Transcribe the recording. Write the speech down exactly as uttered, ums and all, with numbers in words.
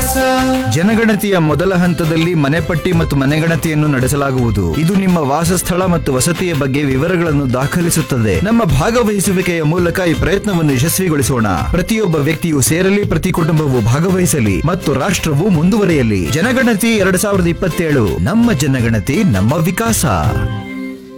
ಜನಗಣತಿಯ ಮೊದಲ ಹಂತದಲ್ಲಿ ಮನೆಪಟ್ಟಿ ಮತ್ತು ಮನೆಗಣತಿಯನ್ನು ನಡೆಸಲಾಗುವುದು. ಇದು ನಿಮ್ಮ ವಾಸಸ್ಥಳ ಮತ್ತು ವಸತಿಯ ಬಗ್ಗೆ ವಿವರಗಳನ್ನು ದಾಖಲಿಸುತ್ತದೆ. ನಮ್ಮ ಭಾಗವಹಿಸುವಿಕೆಯ ಮೂಲಕ ಈ ಪ್ರಯತ್ನವನ್ನು ಯಶಸ್ವಿಗೊಳಿಸೋಣ. ಪ್ರತಿಯೊಬ್ಬ ವ್ಯಕ್ತಿಯು ಸೇರಲಿ, ಪ್ರತಿ ಕುಟುಂಬವು ಭಾಗವಹಿಸಲಿ ಮತ್ತು ರಾಷ್ಟ್ರವು ಮುಂದುವರಿಯಲಿ. ಜನಗಣತಿ ಎರಡ್ ಸಾವಿರದ ಇಪ್ಪತ್ತೇಳು, ನಮ್ಮ ಜನಗಣತಿ ನಮ್ಮ ವಿಕಾಸ.